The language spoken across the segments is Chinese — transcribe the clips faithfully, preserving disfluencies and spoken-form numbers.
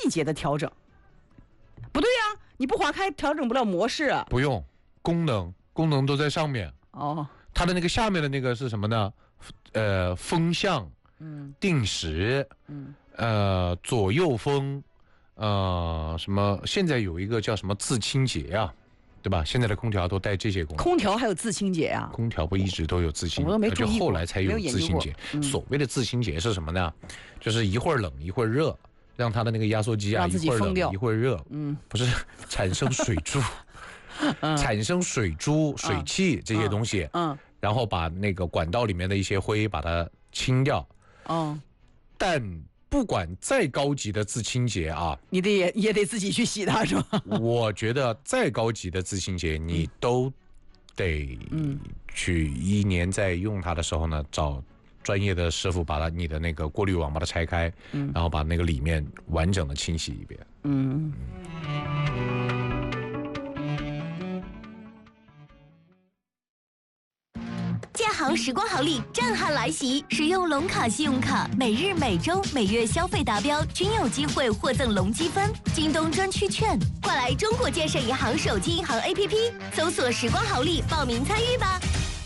节的调整。不对呀、啊，你不划开调整不了模式啊。 不用，功能功能都在上面。 哦， 它的那个下面的那个是什么呢？呃，风向， 嗯， 定时， 嗯， 呃，左右风，呃，什么？现在有一个叫什么自清洁啊，对吧？现在的空调都带这些功能。 空调还有自清洁啊？ 空调不一直都有自清洁， 我都没注意过， 就后来才有自清洁。 嗯、 所谓的自清洁是什么呢？就是一会儿冷一会儿热，让它的那个压缩机啊，一会儿冷一会儿热， 嗯， 不是产生水珠。嗯、产生水珠、水汽这些东西， 嗯，嗯然后把那个管道里面的一些灰把它清掉， 嗯， 但不管再高级的自清洁啊， 你得也也得自己去洗它，是吧？ 我觉得再高级的自清洁，你都得去一年在用它的时候呢，找专业的师傅把它你的那个过滤网把它拆开，嗯，然后把那个里面完整的清洗一遍，嗯。 建行时光好礼震撼来袭！使用龙卡信用卡，每日、每周、每月消费达标均有机会获赠龙积分、京东专区券。快来中国建设银行手机银行 A P P 搜索“时光好礼”报名参与吧。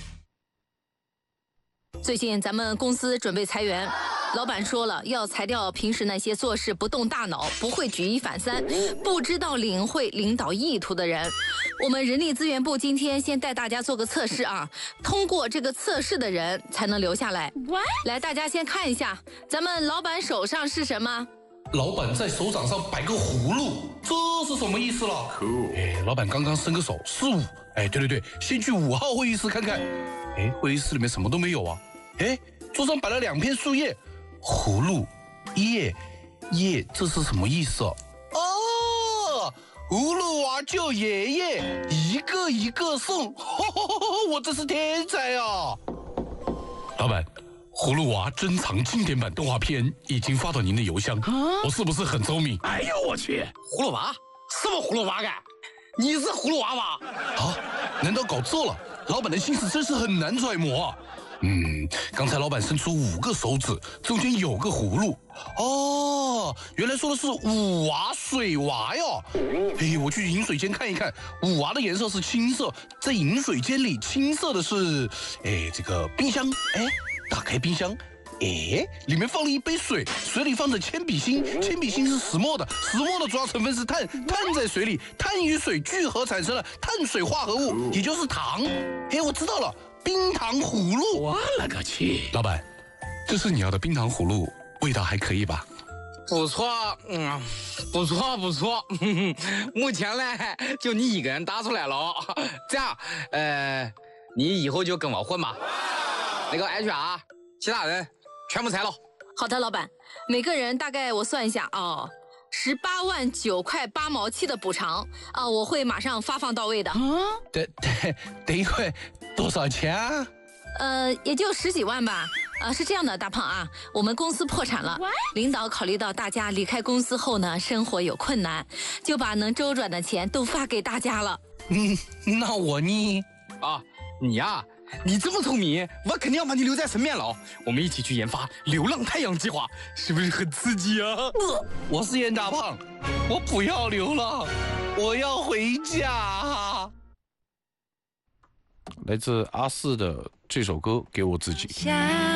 最近咱们公司准备裁员，老板说了要裁掉平时那些做事不动大脑、不会举一反三、不知道领会领导意图的人。我们人力资源部今天先带大家做个测试啊，通过这个测试的人才能留下来。来，大家先看一下，咱们老板手上是什么？ 老板在手掌上摆个葫芦，这是什么意思了？哎，老板刚刚伸个手是五，哎，对对对，先去五号会议室看看。哎，会议室里面什么都没有啊。哎，桌上摆了两片树叶，葫芦叶叶，这是什么意思？哦，葫芦娃救爷爷，一个一个送，呵呵呵，我这是天才啊！老板，葫芦娃珍藏经典版动画片已经发到您的邮箱，我是不是很聪明？ 哎呦我去，葫芦娃？什么葫芦娃干？你是葫芦娃娃？ 啊？难道搞错了？老板的心思真是很难揣摩啊！嗯，刚才老板伸出五个手指，中间有个葫芦。哦，原来说的是五娃水娃哟。哎，我去饮水间看一看，五娃的颜色是青色，在饮水间里青色的是，哎，这个冰箱。哎，打开冰箱，哎，里面放了一杯水，水里放着铅笔芯，铅笔芯是石墨的，石墨的主要成分是碳，碳在水里，碳与水聚合产生了碳水化合物，也就是糖。哎，我知道了。冰糖葫芦， 我勒个去！ 老板，这是你要的冰糖葫芦，味道还可以吧？ 不错，嗯，不错不错。呵呵，目前呢，就你一个人打出来了。这样，呃，你以后就跟我混吧。那个 H R， 其他人全部裁了。 好的，老板，每个人大概我算一下哦。十八万九块八毛七的补偿啊，我会马上发放到位的。 嗯，等等等一会，多少钱啊？ 呃，也就十几万吧。啊，是这样的，大胖啊，我们公司破产了，领导考虑到大家离开公司后呢，生活有困难，就把能周转的钱都发给大家了。 嗯，那我呢？ 啊，你呀、啊。你这么聪明，我肯定要把你留在身边了。我们一起去研发流浪太阳计划，是不是很刺激啊？ 呃、我是严大胖，我不要流浪，我要回家。 来自阿四的这首歌《给我自己》。